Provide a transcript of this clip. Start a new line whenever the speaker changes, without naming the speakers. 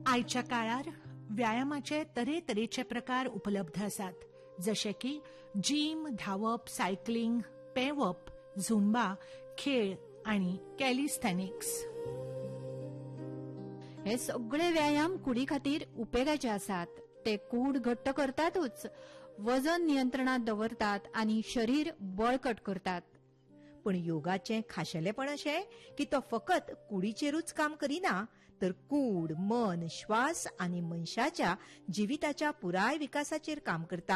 आयच्या काळार व्यायामाचे तरेतरेचे प्रकार उपलब्ध आसात, जशे की जिम, धावप, सायकलिंग, पेंवप, झुंबा, खेळ आणि कॅलिस्थेनिक्स.
हे सगळे व्यायाम कुडी खातीर उपेगाचे आसात. ते कूड घट्ट करतातच, वजन नियंत्रणात दवरतात आणि शरीर बळकट करतात.
पण योगाचें खाशेलेपण अशें की तो फकत कुडीचेरूच काम करिना, तर कूड, मन, श्वास आनी मनशाच्या जिविताच्या पुराय विकासाचेर काम करता.